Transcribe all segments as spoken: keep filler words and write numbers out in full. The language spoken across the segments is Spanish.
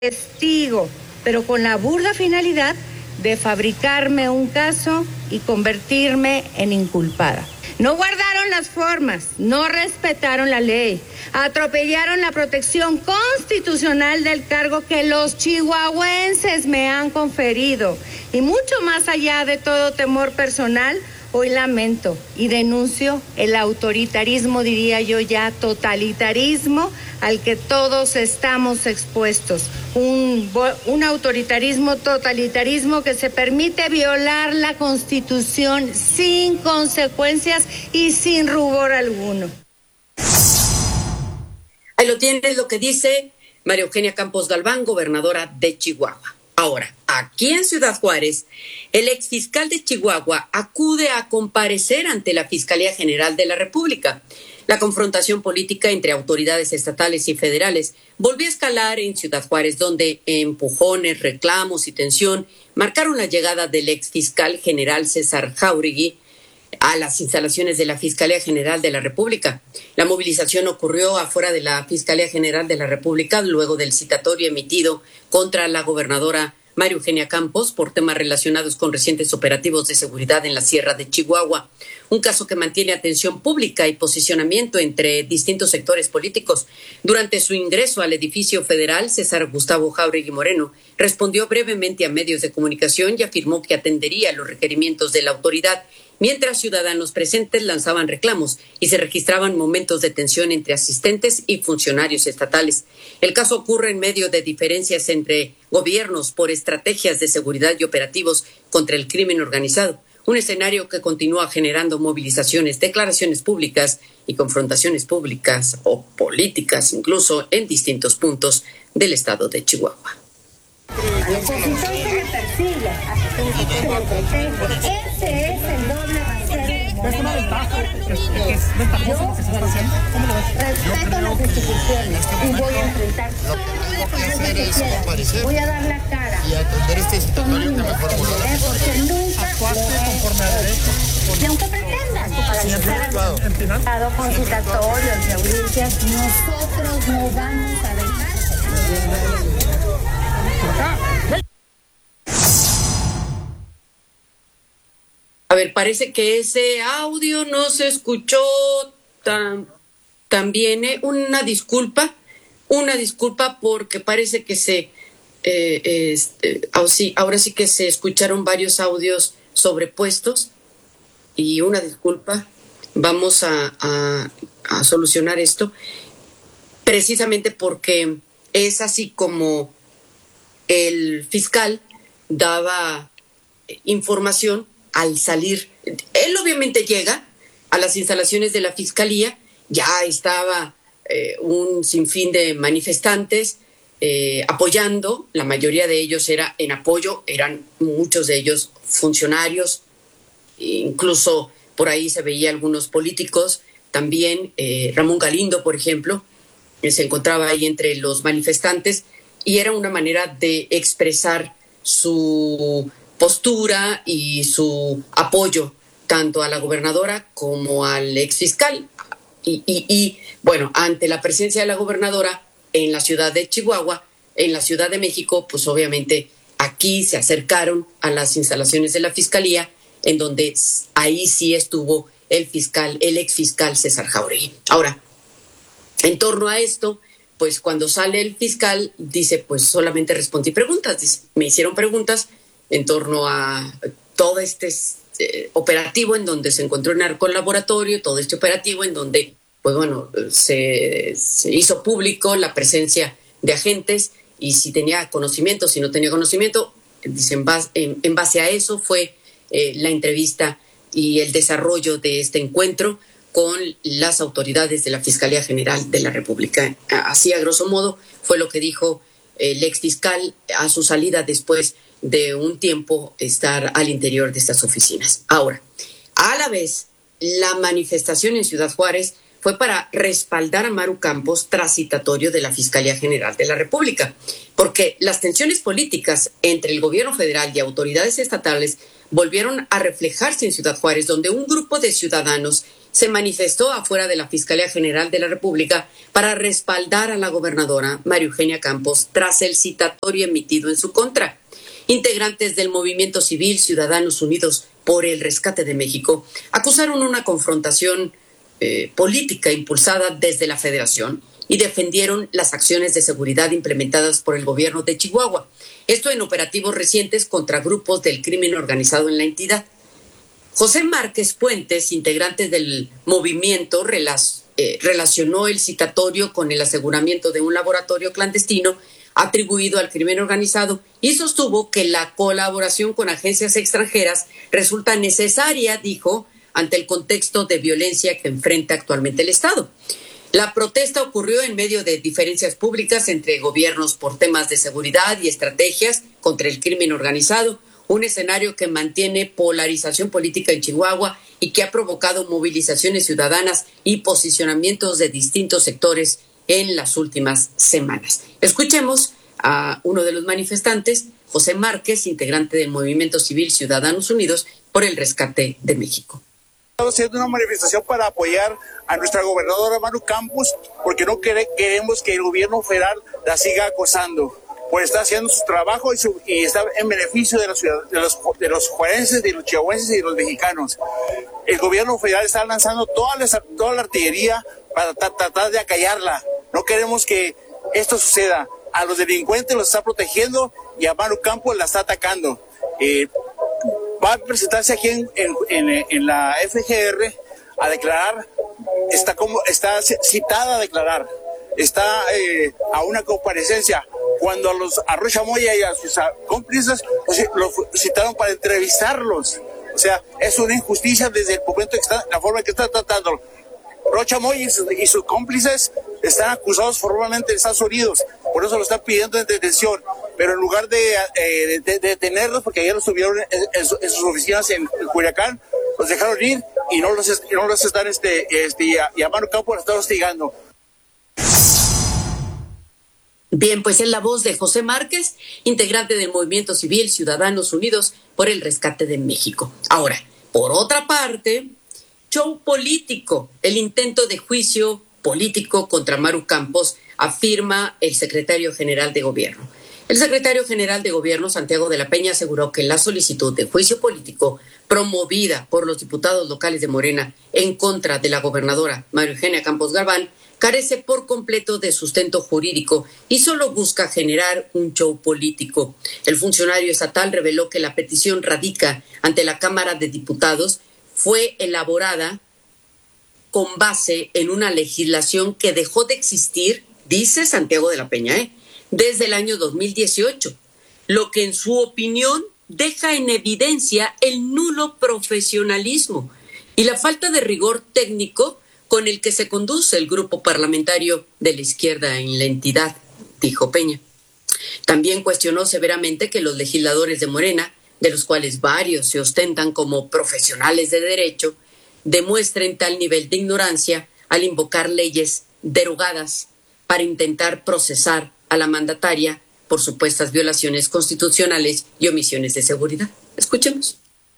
testigo, pero con la burda finalidad de fabricarme un caso y convertirme en inculpada. No guardaron las formas, no respetaron la ley, atropellaron la protección constitucional del cargo que los chihuahuenses me han conferido. Y mucho más allá de todo temor personal, hoy lamento y denuncio el autoritarismo, diría yo ya, totalitarismo al que todos estamos expuestos. Un, un autoritarismo, totalitarismo que se permite violar la Constitución sin consecuencias y sin rubor alguno. Ahí lo tienes, lo que dice María Eugenia Campos Galván, gobernadora de Chihuahua. Ahora, aquí en Ciudad Juárez, el exfiscal de Chihuahua acude a comparecer ante la Fiscalía General de la República. La confrontación política entre autoridades estatales y federales volvió a escalar en Ciudad Juárez, donde empujones, reclamos y tensión marcaron la llegada del exfiscal general César Jáuregui a las instalaciones de la Fiscalía General de la República. La movilización ocurrió afuera de la Fiscalía General de la República luego del citatorio emitido contra la gobernadora María Eugenia Campos por temas relacionados con recientes operativos de seguridad en la Sierra de Chihuahua. Un caso que mantiene atención pública y posicionamiento entre distintos sectores políticos. Durante su ingreso al edificio federal, César Gustavo Jáuregui Moreno respondió brevemente a medios de comunicación y afirmó que atendería los requerimientos de la autoridad, mientras ciudadanos presentes lanzaban reclamos y se registraban momentos de tensión entre asistentes y funcionarios estatales. El caso ocurre en medio de diferencias entre gobiernos por estrategias de seguridad y operativos contra el crimen organizado, un escenario que continúa generando movilizaciones, declaraciones públicas y confrontaciones públicas o políticas incluso en distintos puntos del estado de Chihuahua. Al opositor se le persigue, se le protege. Ese es el doble rasero. Es una ventaja, es, es ventajoso lo que se está haciendo. ¿Cómo lo ves? Respeto las instituciones y voy a enfrentar todo lo que quiera. Voy a dar la cara. Y atender este citatorio de mejor manera. Porque nunca actuaste conforme a derecho. Y aunque pretendan paralizar el Estado con citatorios y audiencias, nosotros no vamos a dejar. A ver, parece que ese audio no se escuchó tan, tan bien. ¿eh? Una disculpa, una disculpa porque parece que se, eh, este, ahora sí que se escucharon varios audios sobrepuestos y una disculpa. Vamos a, a, a solucionar esto precisamente porque es así como el fiscal daba información al salir. Él obviamente llega a las instalaciones de la Fiscalía, ya estaba eh, un sinfín de manifestantes eh, apoyando, la mayoría de ellos era en apoyo, eran muchos de ellos funcionarios, incluso por ahí se veía algunos políticos, también eh, Ramón Galindo, por ejemplo, eh, se encontraba ahí entre los manifestantes y era una manera de expresar su postura y su apoyo tanto a la gobernadora como al exfiscal. Y, y, y bueno, ante la presencia de la gobernadora en la ciudad de Chihuahua, en la Ciudad de México, pues obviamente aquí se acercaron a las instalaciones de la Fiscalía, en donde ahí sí estuvo el fiscal, el exfiscal César Jáuregui. Ahora, en torno a esto, pues cuando sale el fiscal, dice, pues solamente respondí preguntas. Dice, me hicieron preguntas en torno a todo este eh, operativo en donde se encontró el narcolaboratorio, todo este operativo en donde, pues bueno, se, se hizo público la presencia de agentes y si tenía conocimiento, si no tenía conocimiento, dice, en base, en, en base a eso fue eh, la entrevista y el desarrollo de este encuentro con las autoridades de la Fiscalía General de la República. Así, a grosso modo, fue lo que dijo el exfiscal a su salida después de un tiempo estar al interior de estas oficinas. Ahora, a la vez, la manifestación en Ciudad Juárez fue para respaldar a Maru Campos tras citatorio de la Fiscalía General de la República, porque las tensiones políticas entre el gobierno federal y autoridades estatales volvieron a reflejarse en Ciudad Juárez, donde un grupo de ciudadanos se manifestó afuera de la Fiscalía General de la República para respaldar a la gobernadora María Eugenia Campos tras el citatorio emitido en su contra. Integrantes del movimiento civil Ciudadanos Unidos por el Rescate de México acusaron una confrontación eh, política impulsada desde la Federación y defendieron las acciones de seguridad implementadas por el gobierno de Chihuahua. Esto en operativos recientes contra grupos del crimen organizado en la entidad. José Márquez Puentes, integrante del movimiento, relac- eh, relacionó el citatorio con el aseguramiento de un laboratorio clandestino atribuido al crimen organizado y sostuvo que la colaboración con agencias extranjeras resulta necesaria, dijo, ante el contexto de violencia que enfrenta actualmente el Estado. La protesta ocurrió en medio de diferencias públicas entre gobiernos por temas de seguridad y estrategias contra el crimen organizado, un escenario que mantiene polarización política en Chihuahua y que ha provocado movilizaciones ciudadanas y posicionamientos de distintos sectores en las últimas semanas. Escuchemos a uno de los manifestantes, José Márquez, integrante del Movimiento Civil Ciudadanos Unidos por el Rescate de México. Estamos haciendo una manifestación para apoyar a nuestra gobernadora Maru Campos porque no quere, queremos que el gobierno federal la siga acosando. Pues está haciendo su trabajo y, su, y está en beneficio de los, de los de los juarenses, de los chihuahuenses y de los mexicanos. El gobierno federal está lanzando toda la, toda la artillería para tra- tratar de acallarla. No queremos que esto suceda. A los delincuentes los está protegiendo y a Maru Campos la está atacando. Eh, va a presentarse aquí en, en, en, en la F G R a declarar, está, como, está citada a declarar, está eh, a una comparecencia. Cuando a los a Rocha Moya y a sus cómplices los, los citaron para entrevistarlos. O sea, es una injusticia desde el momento que está, la forma que está tratando. Rocha Moya y, su, y sus cómplices están acusados formalmente en Estados Unidos, por eso lo están pidiendo en detención. Pero en lugar de, eh, de, de detenerlos, porque ayer los tuvieron en, en, en sus oficinas en, en Culiacán, los dejaron ir y no los, no los están este, este, y a Maru Campos los están hostigando. Bien, pues es la voz de José Márquez, integrante del Movimiento Civil Ciudadanos Unidos por el Rescate de México. Ahora, por otra parte, show político, el intento de juicio político contra Maru Campos, afirma el secretario general de Gobierno. El secretario general de Gobierno, Santiago de la Peña, aseguró que la solicitud de juicio político promovida por los diputados locales de Morena en contra de la gobernadora María Eugenia Campos Garbán carece por completo de sustento jurídico y solo busca generar un show político. El funcionario estatal reveló que la petición radica ante la Cámara de Diputados fue elaborada con base en una legislación que dejó de existir, dice Santiago de la Peña, ¿eh? desde el año dos mil dieciocho, lo que en su opinión deja en evidencia el nulo profesionalismo y la falta de rigor técnico con el que se conduce el grupo parlamentario de la izquierda en la entidad, dijo Peña. También cuestionó severamente que los legisladores de Morena, de los cuales varios se ostentan como profesionales de derecho, demuestren tal nivel de ignorancia al invocar leyes derogadas para intentar procesar a la mandataria por supuestas violaciones constitucionales y omisiones de seguridad. Escuchemos.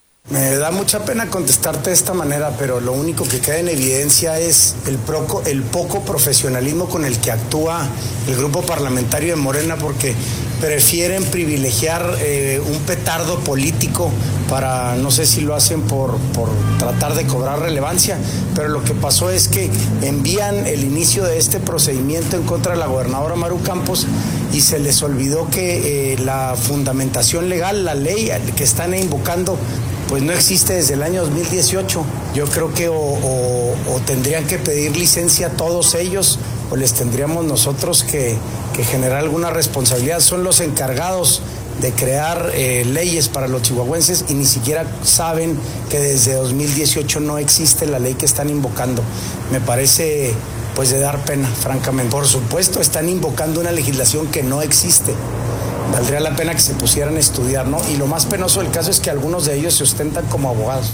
Me da mucha pena contestarte de esta manera, pero lo único que queda en evidencia es el, proco, el poco profesionalismo con el que actúa el grupo parlamentario de Morena, porque prefieren privilegiar eh, un petardo político para, no sé si lo hacen por, por tratar de cobrar relevancia, pero lo que pasó es que envían el inicio de este procedimiento en contra de la gobernadora Maru Campos y se les olvidó que eh, la fundamentación legal, la ley que están invocando, pues no existe desde el año dos mil dieciocho. Yo creo que o, o, o tendrían que pedir licencia a todos ellos o les tendríamos nosotros que, que generar alguna responsabilidad. Son los encargados de crear eh, leyes para los chihuahuenses y ni siquiera saben que desde dos mil dieciocho no existe la ley que están invocando. Me parece pues de dar pena, francamente. Por supuesto, están invocando una legislación que no existe. Valdría la pena que se pusieran a estudiar, ¿no? Y lo más penoso del caso es que algunos de ellos se ostentan como abogados.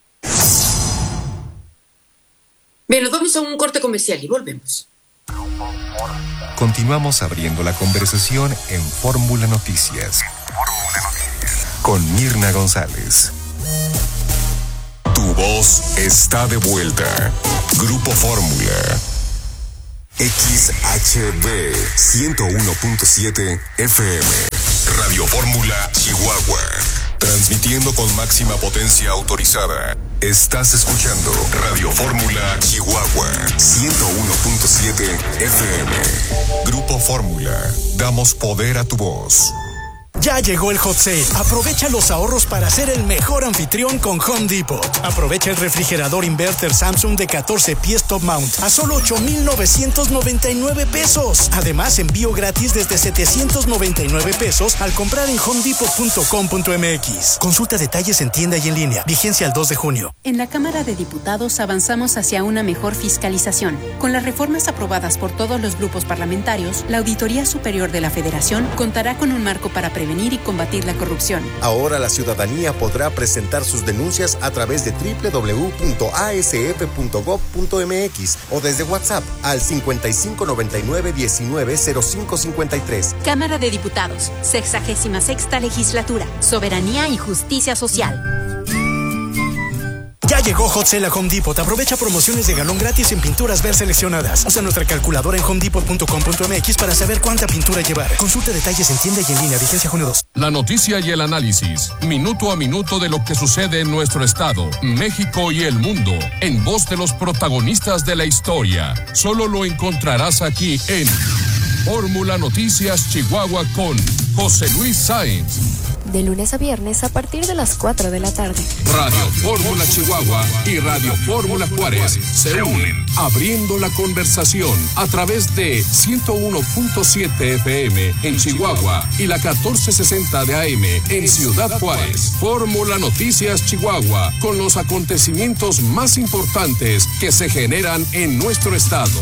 Bien, nos vamos a un corte comercial y volvemos. Continuamos abriendo la conversación en Fórmula Noticias con Mirna González. Tu voz está de vuelta. Grupo Fórmula. X H B ciento uno punto siete F M. Radio Fórmula Chihuahua. Transmitiendo con máxima potencia autorizada. Estás escuchando Radio Fórmula Chihuahua ciento uno punto siete F M. Grupo Fórmula. Damos poder a tu voz. Ya llegó el Hot Sale. Aprovecha los ahorros para ser el mejor anfitrión con Home Depot. Aprovecha el refrigerador inverter Samsung de catorce pies top mount a solo ocho mil novecientos noventa y nueve pesos. Además, envío gratis desde setecientos noventa y nueve pesos al comprar en home depot punto com punto m x. Consulta detalles en tienda y en línea. Vigencia al dos de junio. En la Cámara de Diputados avanzamos hacia una mejor fiscalización. Con las reformas aprobadas por todos los grupos parlamentarios, la Auditoría Superior de la Federación contará con un marco para prevenir y combatir la corrupción. Ahora la ciudadanía podrá presentar sus denuncias a través de doble u doble u doble u punto a s f punto gob punto m x o desde WhatsApp al cincuenta y cinco noventa y nueve diecinueve cero cinco cincuenta y tres. Cámara de Diputados, sexagésima sexta legislatura, soberanía y justicia social. Ya llegó Hot Sale a Home Depot. Aprovecha promociones de galón gratis en pinturas ver seleccionadas. Usa nuestra calculadora en home depot punto com punto m x para saber cuánta pintura llevar. Consulta detalles en tienda y en línea. Vigencia junio dos. La noticia y el análisis, minuto a minuto de lo que sucede en nuestro estado, México y el mundo, en voz de los protagonistas de la historia. Solo lo encontrarás aquí en Fórmula Noticias Chihuahua con José Luis Sáenz. De lunes a viernes a partir de las cuatro de la tarde. Radio Fórmula Chihuahua y Radio Fórmula Juárez se unen, abriendo la conversación a través de ciento uno punto siete F M en Chihuahua y la catorce sesenta de A M en Ciudad Juárez. Fórmula Noticias Chihuahua, con los acontecimientos más importantes que se generan en nuestro estado.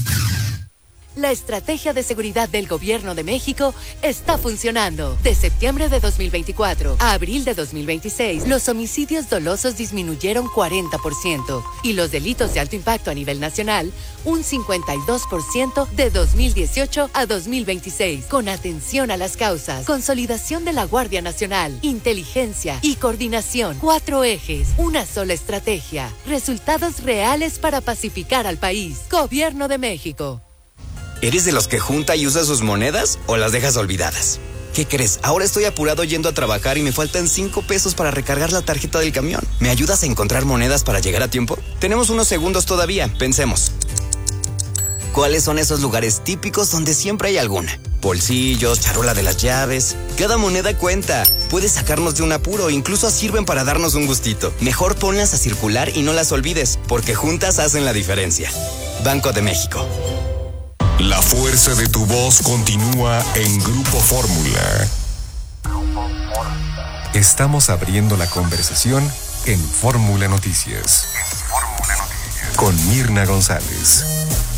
La estrategia de seguridad del Gobierno de México está funcionando. De septiembre de dos mil veinticuatro a abril de dos mil veintiséis, los homicidios dolosos disminuyeron cuarenta por ciento y los delitos de alto impacto a nivel nacional un cincuenta y dos por ciento de dos mil dieciocho a dos mil veintiséis. Con atención a las causas, consolidación de la Guardia Nacional, inteligencia y coordinación. Cuatro ejes, una sola estrategia. Resultados reales para pacificar al país. Gobierno de México. ¿Eres de los que junta y usa sus monedas o las dejas olvidadas? ¿Qué crees? Ahora estoy apurado yendo a trabajar y me faltan cinco pesos para recargar la tarjeta del camión. ¿Me ayudas a encontrar monedas para llegar a tiempo? Tenemos unos segundos todavía, pensemos. ¿Cuáles son esos lugares típicos donde siempre hay alguna? Bolsillos, charola de las llaves. Cada moneda cuenta. Puede sacarnos de un apuro, incluso sirven para darnos un gustito. Mejor ponlas a circular y no las olvides, porque juntas hacen la diferencia. Banco de México. La fuerza de tu voz continúa en Grupo Fórmula. Estamos abriendo la conversación en Fórmula Noticias. Fórmula Noticias. Con Mirna González.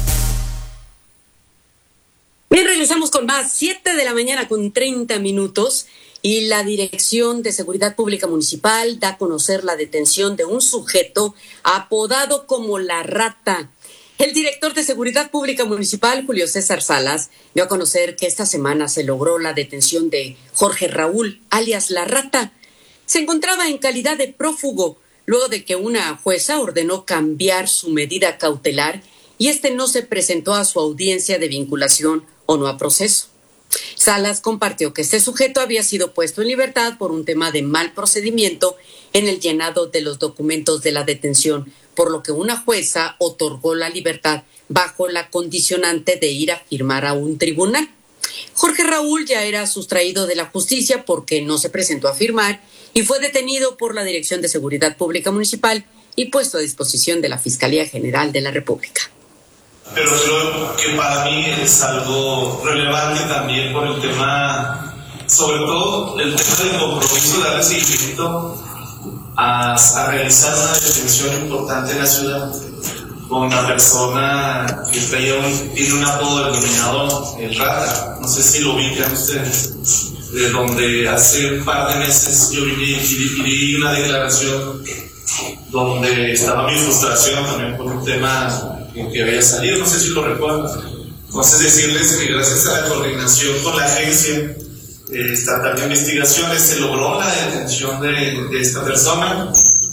Bien, regresamos con más. Siete de la mañana con treinta minutos. Y la Dirección de Seguridad Pública Municipal da a conocer la detención de un sujeto apodado como La Rata. El director de Seguridad Pública Municipal, Julio César Salas, dio a conocer que esta semana se logró la detención de Jorge Raúl, alias La Rata. Se encontraba en calidad de prófugo, luego de que una jueza ordenó cambiar su medida cautelar y este no se presentó a su audiencia de vinculación o no a proceso. Salas compartió que este sujeto había sido puesto en libertad por un tema de mal procedimiento en el llenado de los documentos de la detención, por lo que una jueza otorgó la libertad bajo la condicionante de ir a firmar a un tribunal. Jorge Raúl ya era sustraído de la justicia porque no se presentó a firmar y fue detenido por la Dirección de Seguridad Pública Municipal y puesto a disposición de la Fiscalía General de la República. Pero creo que para mí es algo relevante también por el tema, sobre todo el tema del compromiso de darle seguimiento a, a realizar una detención importante en la ciudad con una persona que traía un, tiene un apodo denominado el Rata. No sé si lo ubican ustedes, de donde hace un par de meses yo vine y di una declaración donde estaba mi frustración también por un tema que había salido, no sé si lo recuerdan. Entonces decirles que gracias a la coordinación con la agencia eh, estatal de investigaciones se logró la detención de, de esta persona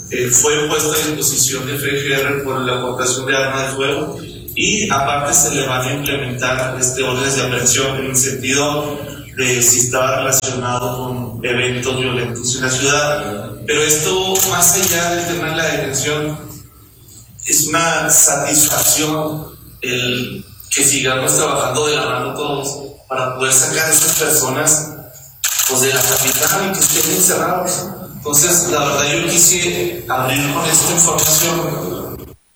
eh, fue puesto a disposición de F G R por la aportación de armas de fuego, y aparte se le van a implementar este, órdenes de aprehensión en el sentido de si estaba relacionado con eventos violentos en la ciudad. Pero esto, más allá del tema de la detención, es una satisfacción el que sigamos trabajando de la mano todos para poder sacar a esas personas pues, de la capital y que estén encerrados. Entonces, la verdad, yo quise abrir con esta información.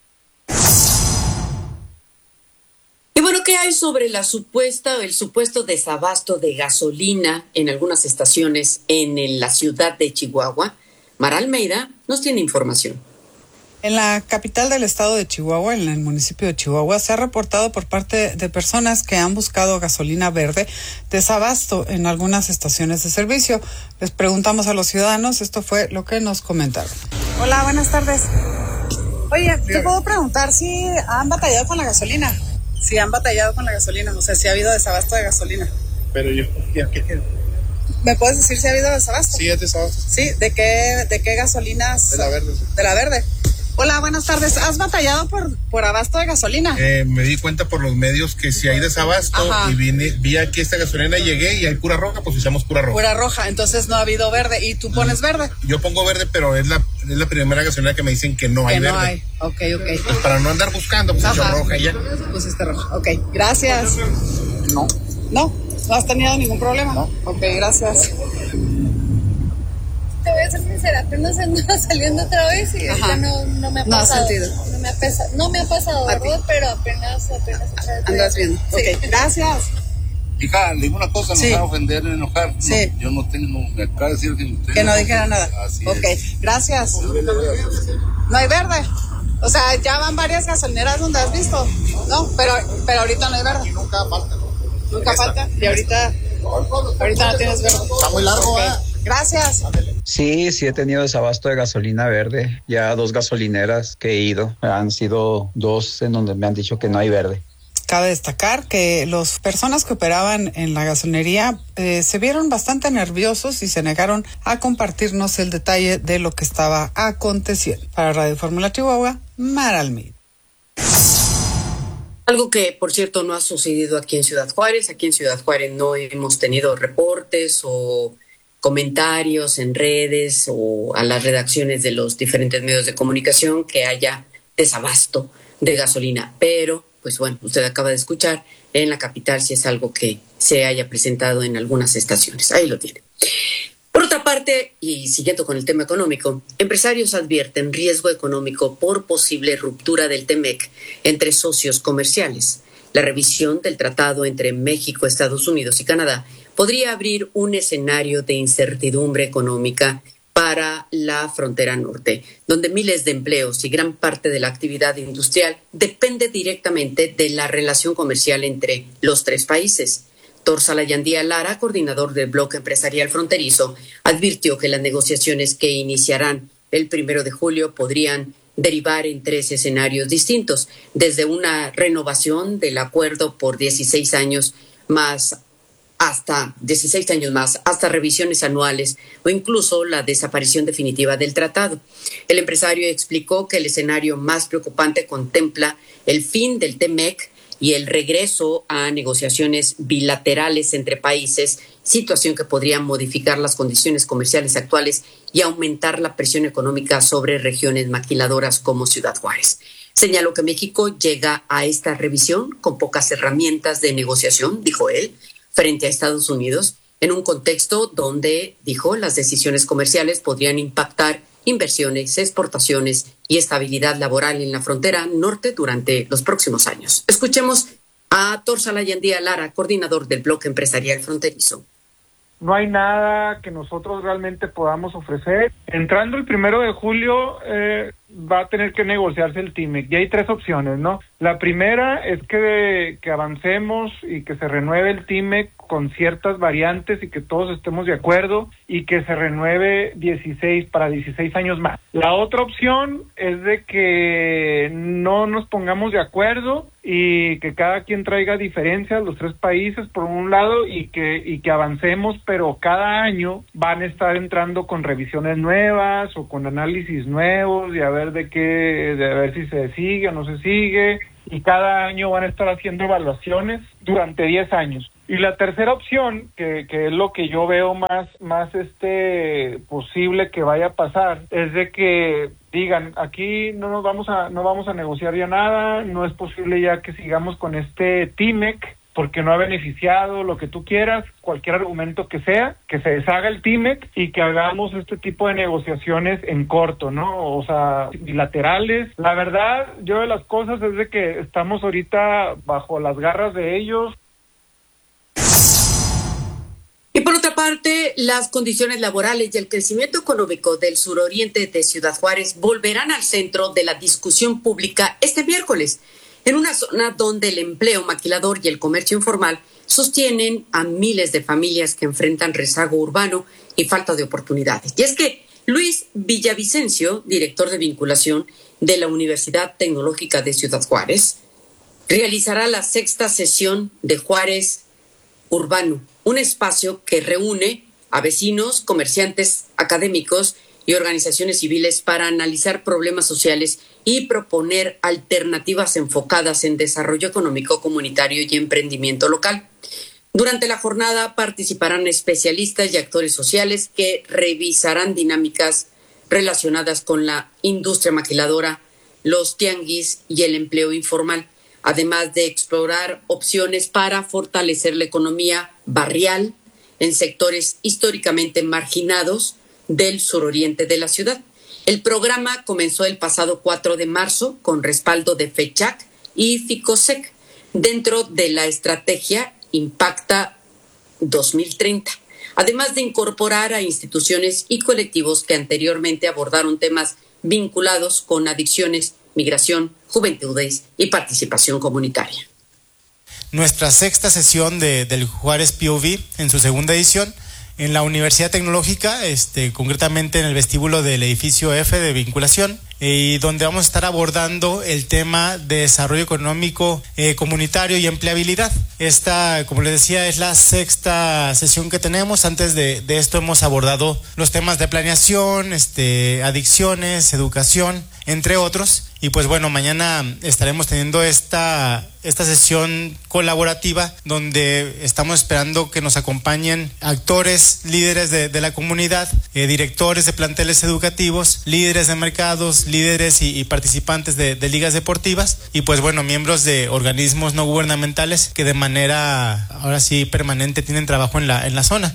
Y bueno, ¿qué hay sobre la supuesta, el supuesto desabasto de gasolina en algunas estaciones en la ciudad de Chihuahua? Mara Almeida nos tiene información. En la capital del estado de Chihuahua, en el municipio de Chihuahua, se ha reportado por parte de personas que han buscado gasolina verde desabasto en algunas estaciones de servicio. Les preguntamos a los ciudadanos, esto fue lo que nos comentaron. Hola, buenas tardes. Oye, ¿te puedo preguntar si han batallado con la gasolina? Si han batallado con la gasolina, o sea, si ha habido desabasto de gasolina. Pero yo, ¿qué qué? ¿Me puedes decir si ha habido desabasto? Sí, es desabasto. Sí, ¿de qué, de qué gasolinas? De la verde. Sí. De la verde. Hola, buenas tardes. ¿Has batallado por, por abasto de gasolina? Eh, me di cuenta por los medios que si hay desabasto. Ajá. Y vine, vi aquí esta gasolina, llegué y hay pura roja, pues usamos pura roja. Pura roja, entonces no ha habido verde. ¿Y tú pones verde? Yo pongo verde, pero es la, es la primera gasolina que me dicen que no que hay no verde. Hay. Ok, ok. Pues para no andar buscando, pues hecho roja y ya. Pues está roja. Ok, gracias. No. ¿No? ¿No has tenido ningún problema? No. Ok, gracias. Te voy a ser sincera, apenas ando saliendo otra vez y ya no, no me ha pasado. No, sentido. no me ha pasado. No me ha pasado, ¿verdad? Pero apenas, apenas. Andas viendo. Sí. Ok, gracias. Hija, le digo una cosa, no sí. me va a ofender, no enojar. No, sí. Yo no tengo, me acaba de decir que usted. Que no, no dijera nada. Así ok, es. Gracias. No hay verde. O sea, ya van varias gasolineras donde has visto, ¿no? Pero, pero ahorita no hay verde. Y nunca falta, ¿no? Nunca falta. Y ahorita, ahorita no tienes verde. Está muy largo, okay. ¿eh? Gracias. Sí, sí he tenido desabasto de gasolina verde. Ya dos gasolineras que he ido. Han sido dos en donde me han dicho que no hay verde. Cabe destacar que las personas que operaban en la gasolinería eh, se vieron bastante nerviosos y se negaron a compartirnos el detalle de lo que estaba aconteciendo. Para Radio Fórmula Chihuahua, Mara Almeida. Algo que, por cierto, no ha sucedido aquí en Ciudad Juárez. Aquí en Ciudad Juárez no hemos tenido reportes o comentarios en redes o a las redacciones de los diferentes medios de comunicación que haya desabasto de gasolina. Pero, pues bueno, usted acaba de escuchar, en la capital sí es algo que se haya presentado en algunas estaciones. Ahí lo tiene. Por otra parte, y siguiendo con el tema económico, empresarios advierten riesgo económico por posible ruptura del TEMEC entre socios comerciales. La revisión del tratado entre México, Estados Unidos y Canadá podría abrir un escenario de incertidumbre económica para la frontera norte, donde miles de empleos y gran parte de la actividad industrial depende directamente de la relación comercial entre los tres países. Torsala Yandía Lara, coordinador del bloque empresarial fronterizo, advirtió que las negociaciones que iniciarán el primero de julio podrían derivar en tres escenarios distintos, desde una renovación del acuerdo por dieciséis años más hasta dieciséis años más, hasta revisiones anuales o incluso la desaparición definitiva del tratado. El empresario explicó que el escenario más preocupante contempla el fin del TEMEC y el regreso a negociaciones bilaterales entre países, situación que podría modificar las condiciones comerciales actuales y aumentar la presión económica sobre regiones maquiladoras como Ciudad Juárez. Señaló que México llega a esta revisión con pocas herramientas de negociación, dijo él, frente a Estados Unidos, en un contexto donde, dijo, las decisiones comerciales podrían impactar inversiones, exportaciones y estabilidad laboral en la frontera norte durante los próximos años. Escuchemos a Torsala Yandía Lara, coordinador del bloque empresarial fronterizo. No hay nada que nosotros realmente podamos ofrecer. Entrando el primero de julio, eh, va a tener que negociarse el T I M E C. Y hay tres opciones, ¿no? La primera es que, que avancemos y que se renueve el T I M E C con ciertas variantes y que todos estemos de acuerdo y que se renueve dieciséis para dieciséis años más. La otra opción es de que no nos pongamos de acuerdo y que cada quien traiga diferencias, los tres países por un lado, y que y que avancemos, pero cada año van a estar entrando con revisiones nuevas o con análisis nuevos y a ver de qué, de a ver si se sigue o no se sigue, y cada año van a estar haciendo evaluaciones durante diez años. Y la tercera opción, que, que es lo que yo veo más, más este posible que vaya a pasar, es de que digan, aquí no nos vamos a, no vamos a negociar ya nada, no es posible ya que sigamos con este T I M E C, porque no ha beneficiado, lo que tú quieras, cualquier argumento que sea, que se deshaga el T I M E C y que hagamos este tipo de negociaciones en corto, ¿no? O sea, bilaterales. La verdad, yo de las cosas es de que estamos ahorita bajo las garras de ellos. Y por otra parte, las condiciones laborales y el crecimiento económico del suroriente de Ciudad Juárez volverán al centro de la discusión pública este miércoles, en una zona donde el empleo maquilador y el comercio informal sostienen a miles de familias que enfrentan rezago urbano y falta de oportunidades. Y es que Luis Villavicencio, director de vinculación de la Universidad Tecnológica de Ciudad Juárez, realizará la sexta sesión de Juárez Urbano, un espacio que reúne a vecinos, comerciantes, académicos y organizaciones civiles para analizar problemas sociales y proponer alternativas enfocadas en desarrollo económico, comunitario y emprendimiento local. Durante la jornada participarán especialistas y actores sociales que revisarán dinámicas relacionadas con la industria maquiladora, los tianguis y el empleo informal, además de explorar opciones para fortalecer la economía barrial en sectores históricamente marginados del suroriente de la ciudad. El programa comenzó el pasado cuatro de marzo con respaldo de FECHAC y FICOSEC dentro de la estrategia Impacta dos mil treinta, además de incorporar a instituciones y colectivos que anteriormente abordaron temas vinculados con adicciones, migración, juventudes y participación comunitaria. Nuestra sexta sesión de, del Juárez P O V en su segunda edición en la Universidad Tecnológica, este, concretamente en el vestíbulo del edificio F de vinculación, y donde vamos a estar abordando el tema de desarrollo económico eh, comunitario y empleabilidad. Esta, como les decía, es la sexta sesión que tenemos. Antes de, de esto hemos abordado los temas de planeación, este, adicciones, educación, entre otros. Y pues bueno, mañana estaremos teniendo esta, esta sesión colaborativa donde estamos esperando que nos acompañen actores, líderes de, de la comunidad, eh, directores de planteles educativos, líderes de mercados, líderes y, y participantes de, de ligas deportivas y pues bueno, miembros de organismos no gubernamentales que de manera ahora sí permanente tienen trabajo en la, en la zona.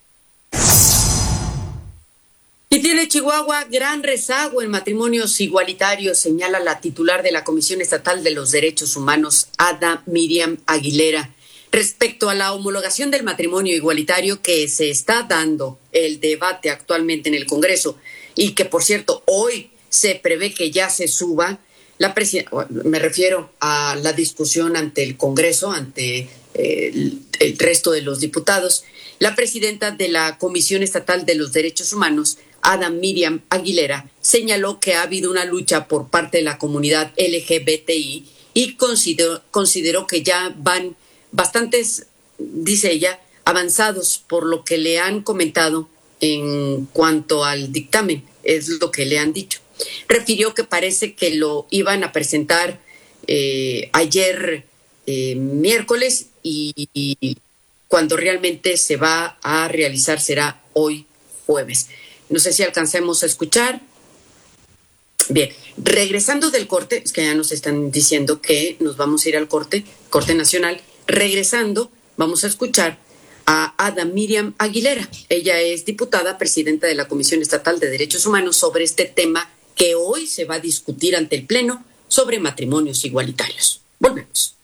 Y tiene Chihuahua gran rezago en matrimonios igualitarios, señala la titular de la Comisión Estatal de los Derechos Humanos, Ada Miriam Aguilera. Respecto a la homologación del matrimonio igualitario que se está dando el debate actualmente en el Congreso y que, por cierto, hoy se prevé que ya se suba, la presi- me refiero a la discusión ante el Congreso, ante eh, el, el resto de los diputados, la presidenta de la Comisión Estatal de los Derechos Humanos, Ada Miriam Aguilera, señaló que ha habido una lucha por parte de la comunidad L G B T I y consideró, consideró que ya van bastantes, dice ella, avanzados por lo que le han comentado en cuanto al dictamen, es lo que le han dicho. Refirió que parece que lo iban a presentar eh, ayer eh, miércoles y, y cuando realmente se va a realizar será hoy jueves. No sé si alcancemos a escuchar. Bien, regresando del corte, es que ya nos están diciendo que nos vamos a ir al corte, corte nacional. Regresando, vamos a escuchar a Ada Miriam Aguilera. Ella es diputada, presidenta de la Comisión Estatal de Derechos Humanos, sobre este tema que hoy se va a discutir ante el Pleno sobre matrimonios igualitarios. Volvemos.